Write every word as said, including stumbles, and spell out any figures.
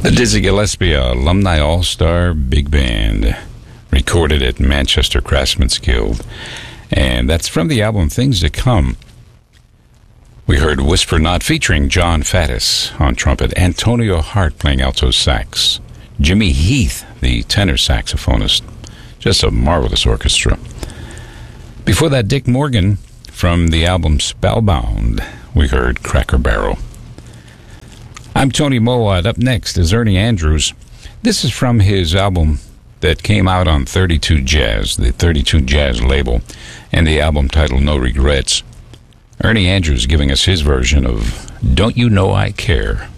The Dizzy Gillespie Alumni All-Star Big Band, recorded at Manchester Craftsmen's Guild. And that's from the album Things to Come. We heard Whisper Not featuring John Faddis on trumpet, Antonio Hart playing alto sax, Jimmy Heath, the tenor saxophonist. Just a marvelous orchestra. Before that, Dick Morgan from the album Spellbound. We heard Cracker Barrel. I'm Tony Mowat. Up next is Ernie Andrews. This is from his album that came out on thirty-two Jazz, the thirty-two Jazz label, and the album titled No Regrets. Ernie Andrews giving us his version of Don't You Know I Care.